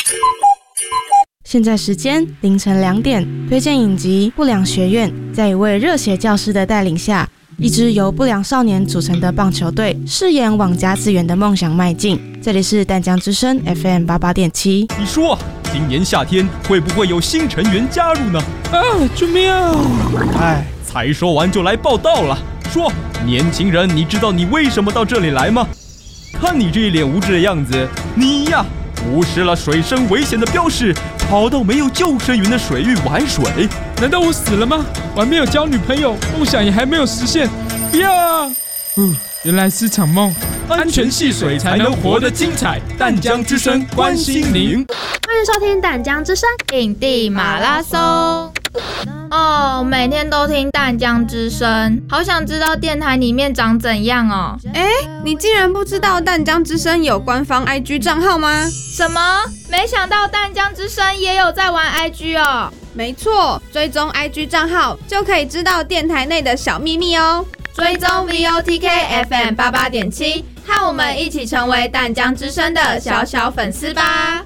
现在时间凌晨2点，推荐影集《不良学院》在一位热血教师的带领下，一支由不良少年组成的棒球队誓言往甲子园的梦想迈进。这里是淡江之声 FM 88.7。 你说今年夏天会不会有新成员加入呢？ 救命啊！ 才说完就来报道了。说，年轻人，你知道你为什么到这里来吗？看你这一脸无知的样子，你呀，无视了水深危险的标示，跑到没有救生员的水域玩水。 难道我死了吗？我还没有交女朋友，梦想也还没有实现。不要啊！原来是场梦。安全戏水才能活得精彩。淡江之声关心您。 欢迎收听淡江之声影帝马拉松。每天都听淡江之声，好想知道电台里面长怎样哦。 你竟然不知道淡江之声有官方 IG 账号吗？ 什么？没想到淡江之声也有在玩 IG 哦。 没错，追踪 IG 账号就可以知道电台内的小秘密哦。 追踪 VOTK FM 88.7，和我们一起成为淡江之声的小小粉丝吧。